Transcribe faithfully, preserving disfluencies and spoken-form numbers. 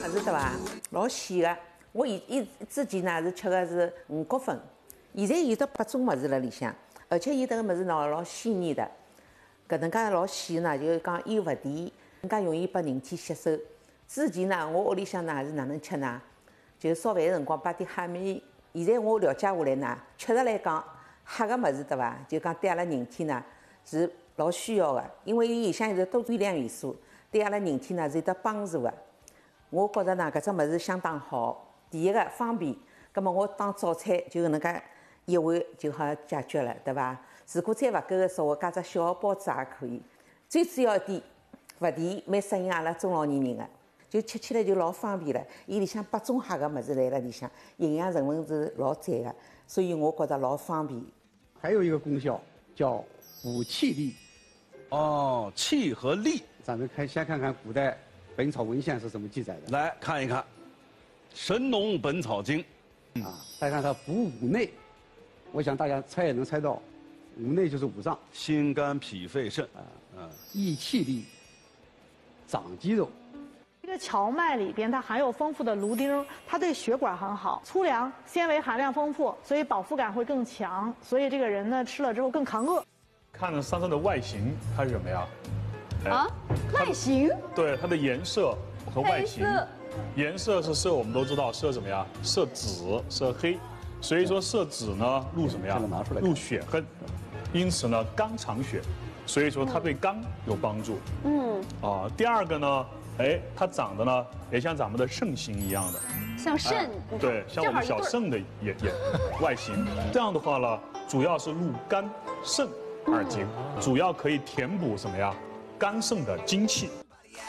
子对伐？老鲜个。我以以之前呢是吃的是五谷粉，现在有得八种物事辣里向，而且有得个物事呢老鲜艳的，搿能介老鲜呢，就是讲又勿甜，更加容易拨人体吸收。之前呢，我屋里向呢是哪能吃呢？就烧饭的辰光摆点黑米。现在我了解下来呢，确实来讲，黑个物事对伐？就讲对阿拉人体呢是老需要的，因为伊里向有多微量元素，对阿拉人体呢是有得帮助的。我觉着呢，搿只物事相当好。第一个方便，葛末我当早餐就搿能介一碗就好解决了，对伐？如果再勿够个说，我加只小个包子也可以。最主要一点，勿甜，蛮适应阿拉中老年人个。就吃起来就老方便了，伊里向八种黑个物事来了里向，营养成分是老赞个，所以我觉得老方便。 还有一个功效叫补气力。 哦，气和力。 咱们看先看看古代《本草文献》是怎么记载的。 来看一看，《神农本草经》 啊，再看它补五内，我想大家猜也能猜到，五内就是五脏， 心肝脾肺肾啊，嗯，益气力，长肌肉。 这个荞麦里边它含有丰富的芦丁，它对血管很好，粗粮，纤维含量丰富，所以饱腹感会更强，所以这个人呢吃了之后更抗饿。 看着桑葚的外形，它是什么呀？ 啊，外形？ 对，它的颜色和外形。颜色是色，我们都知道色什么呀？色紫、色黑，所以说色紫呢入什么呀？入血分，因此呢肝藏血，所以说它对肝有帮助。嗯。啊，第二个呢，哎，它长得呢也像咱们的肾形一样的， 像肾。 对，像我们小肾的也也外形。这样的话呢，主要是入肝、肾二经，主要可以填补什么呀？肝肾的精气。